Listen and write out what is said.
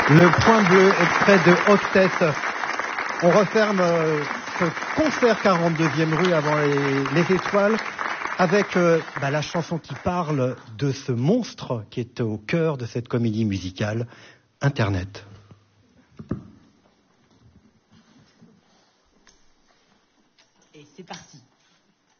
Le point bleu, extrait de Octet. On referme ce concert 42e rue avant les étoiles avec la chanson qui parle de ce monstre qui est au cœur de cette comédie musicale, Internet. Et c'est parti.